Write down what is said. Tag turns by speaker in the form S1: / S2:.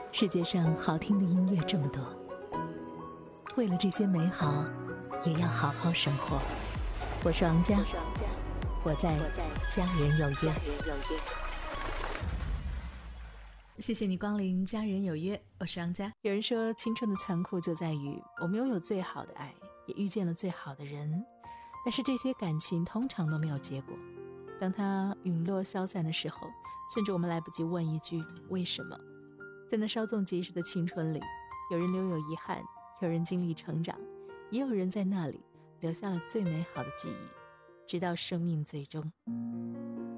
S1: 世界上好听的音乐这么多，为了这些美好，也要好好生活。我是王佳，我在家人有约。谢谢你光临家人有约，我是王佳。有人说，青春的残酷就在于我们拥有最好的爱，也遇见了最好的人，但是这些感情通常都没有结果。当它陨落消散的时候，甚至我们来不及问一句为什么。在那稍纵即逝的青春里，有人留有遗憾，有人经历成长，也有人在那里留下了最美好的记忆，直到生命最终。